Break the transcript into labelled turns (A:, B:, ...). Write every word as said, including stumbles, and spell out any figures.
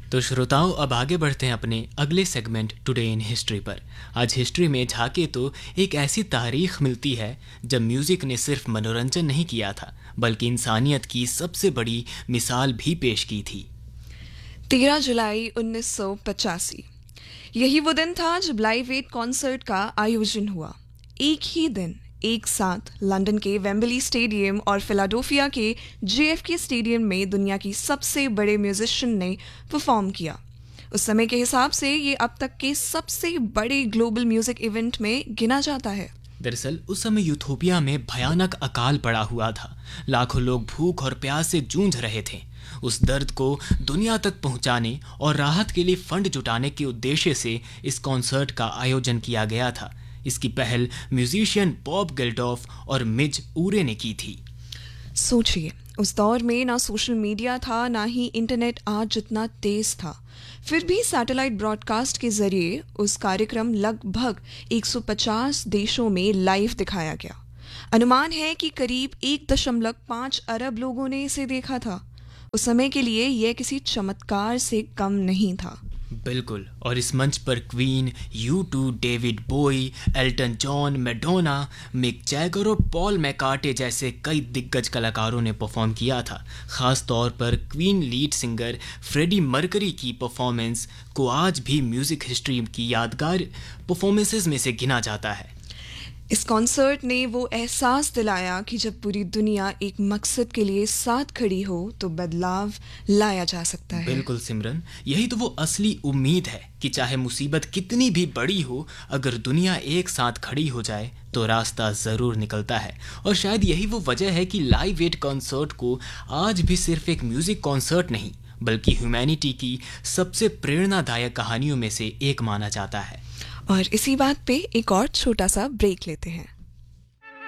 A: तो श्रोताओं, अब आगे बढ़ते हैं अपने अगले सेगमेंट टुडे इन हिस्ट्री पर। आज हिस्ट्री में झांके तो एक ऐसी तारीख मिलती है जब म्यूज़िक ने सिर्फ मनोरंजन नहीं किया था बल्कि इंसानियत की सबसे बड़ी मिसाल भी पेश की थी।
B: तेरह जुलाई उन्नीस सौ पचासी, यही वो दिन था जब लाइव एड कॉन्सर्ट का आयोजन हुआ। एक ही दिन एक साथ लंदन के वेम्बली स्टेडियम और फिलाडेल्फिया के जेएफके स्टेडियम में दुनिया की सबसे बड़े म्यूजिशियन ने परफॉर्म किया। उस समय के हिसाब से ये अब तक के सबसे बड़े ग्लोबल म्यूजिक इवेंट में गिना जाता है।
A: दरअसल उस समय यूथोपिया में भयानक अकाल पड़ा हुआ था। लाखों लोग भूख और प्यास से जूझ रहे थे। उस दर्द को दुनिया तक पहुंचाने और राहत के लिए फंड जुटाने के उद्देश्य से इस कॉन्सर्ट का आयोजन किया गया था। इसकी पहल म्यूजिशियन बॉब गेल्डोफ और मिज ऊरे ने की थी।
B: सोचिए, उस दौर में ना सोशल मीडिया था, ना ही इंटरनेट आज जितना तेज था। फिर भी सैटेलाइट ब्रॉडकास्ट के जरिए उस कार्यक्रम लगभग एक सौ पचास देशों में लाइव दिखाया गया। अनुमान है कि करीब एक दशमलव पाँच अरब लोगों ने इसे देखा था। उस समय के लिए यह किसी चमत्कार से कम नहीं था।
A: बिल्कुल, और इस मंच पर क्वीन, यू टू, डेविड बोई, Elton John, Madonna, Mick Jagger और पॉल मैकार्टे जैसे कई दिग्गज कलाकारों ने परफॉर्म किया था। ख़ास तौर पर queen lead singer Freddie Mercury की परफॉर्मेंस को आज भी म्यूज़िक हिस्ट्री की यादगार परफॉर्मेंसेस में से गिना जाता है।
B: इस कॉन्सर्ट ने वो एहसास दिलाया कि जब पूरी दुनिया एक मकसद के लिए साथ खड़ी हो तो बदलाव लाया जा सकता है।
A: बिल्कुल सिमरन, यही तो वो असली उम्मीद है कि चाहे मुसीबत कितनी भी बड़ी हो, अगर दुनिया एक साथ खड़ी हो जाए तो रास्ता ज़रूर निकलता है। और शायद यही वो वजह है कि लाइव एड कॉन्सर्ट को आज भी सिर्फ एक म्यूज़िक कॉन्सर्ट नहीं बल्कि ह्यूमैनिटी की सबसे प्रेरणादायक कहानियों में से एक माना जाता है।
B: और इसी बात पे एक और छोटा सा ब्रेक लेते हैं।